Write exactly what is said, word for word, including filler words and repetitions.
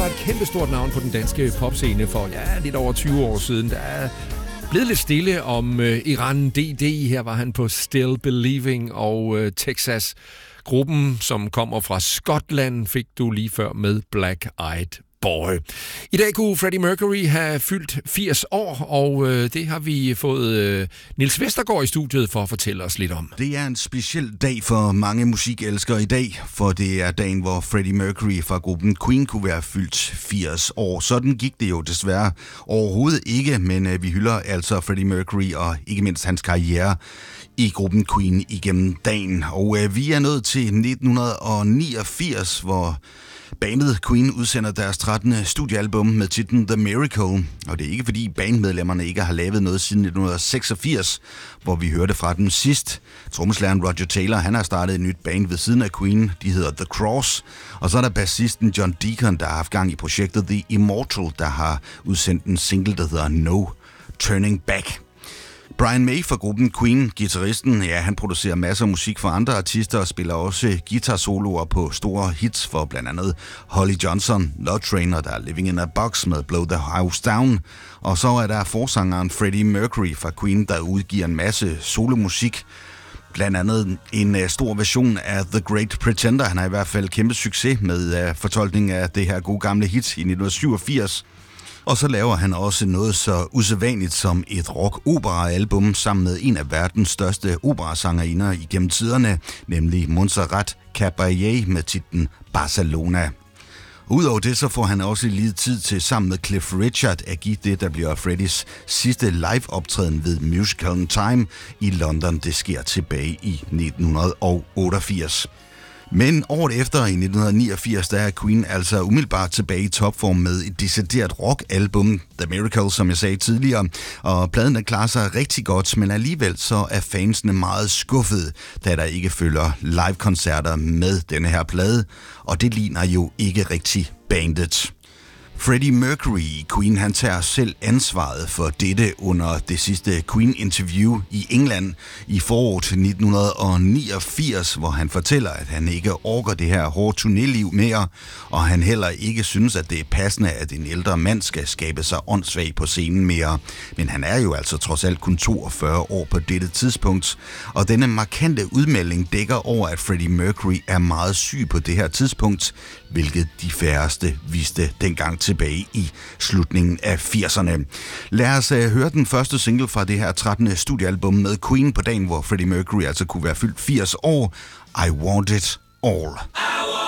var et kæmpestort navn på den danske popscene for ja, lidt over tyve år siden. Der er blevet lidt stille om uh, Iran D D. Her var han på Still Believing, og uh, Texas. Gruppen, som kommer fra Skotland, fik du lige før med Black Eyed Boy. I dag kunne Freddie Mercury have fyldt firs år, og øh, det har vi fået øh, Niels Vestergaard i studiet for at fortælle os lidt om. Det er en speciel dag for mange musikelskere i dag, for det er dagen, hvor Freddie Mercury fra gruppen Queen kunne være fyldt firs år. Sådan gik det jo desværre overhovedet ikke, men øh, vi hylder altså Freddie Mercury og ikke mindst hans karriere i gruppen Queen igennem dagen. Og øh, vi er nået til nitten niogfirs, hvor bandet Queen udsender deres trettende studiealbum med titlen The Miracle, og det er ikke fordi bandmedlemmerne ikke har lavet noget siden nitten seksogfirs, hvor vi hørte fra dem sidst. Trommeslageren Roger Taylor, han har startet et nyt band ved siden af Queen, de hedder The Cross, og så er der bassisten John Deacon, der har haft gang i projektet The Immortal, der har udsendt en single, der hedder No Turning Back. Brian May fra gruppen Queen, guitaristen, ja, han producerer masser af musik for andre artister og spiller også guitar-soloer på store hits for blandt andet Holly Johnson, Love Train og der er Living in a Box med Blow the House Down. Og så er der forsangeren Freddie Mercury fra Queen, der udgiver en masse solomusik. Blandt andet en uh, stor version af The Great Pretender. Han har i hvert fald kæmpe succes med uh, fortolkningen af det her gode gamle hit i nitten syvogfirs. Og så laver han også noget så usædvanligt som et rock-opera-album sammen med en af verdens største operasangerinder igennem tiderne, nemlig Montserrat Caballé med titlen Barcelona. Udover det, så får han også lige tid til sammen med Cliff Richard at give det, der bliver Freddies sidste live-optræden ved Musicalen Time i London. Det sker tilbage i nitten otteogfirs. Men året efter, i nitten niogfirs, der er Queen altså umiddelbart tilbage i topform med et decideret rock-album, The Miracle, som jeg sagde tidligere. Og pladen der klarer sig rigtig godt, men alligevel så er fansene meget skuffede, da der ikke følger live-koncerter med denne her plade. Og det ligner jo ikke rigtig bandet. Freddie Mercury i Queen, han tager selv ansvaret for dette under det sidste Queen-interview i England i foråret nitten niogfirs, hvor han fortæller, at han ikke orker det her hårde turnéliv mere, og han heller ikke synes, at det er passende, at en ældre mand skal skabe sig åndssvag på scenen mere. Men han er jo altså trods alt kun toogfyrre år på dette tidspunkt, og denne markante udmelding dækker over, at Freddie Mercury er meget syg på det her tidspunkt, hvilket de færreste vidste dengang tilbage i slutningen af firserne. Lad os uh, høre den første single fra det her trettende studiealbum med Queen på dagen, hvor Freddie Mercury altså kunne være fyldt firs år. I Want It All.